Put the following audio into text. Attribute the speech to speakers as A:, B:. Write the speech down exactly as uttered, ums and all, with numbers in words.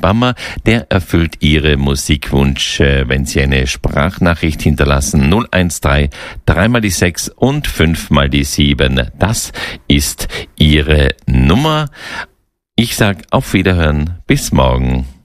A: Bammer, der erfüllt Ihre Musikwünsche, wenn Sie eine Sprachnachricht hinterlassen. null eins drei, drei mal die sechs und fünf mal die sieben. Das ist Ihre Nummer. Ich sag auf Wiederhören. Bis morgen.